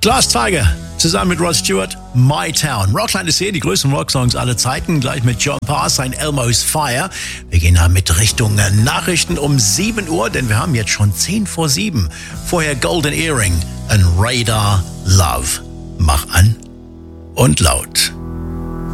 Glass Tiger zusammen mit Rod Stewart, My Town. Rockland ist hier, die größten Rocksongs aller Zeiten. Gleich mit John Parr, sein Elmo's Fire. Wir gehen damit Richtung Nachrichten um 7 Uhr, denn wir haben jetzt schon 10 vor 7. Vorher Golden Earring und Radar Love. Mach an und laut.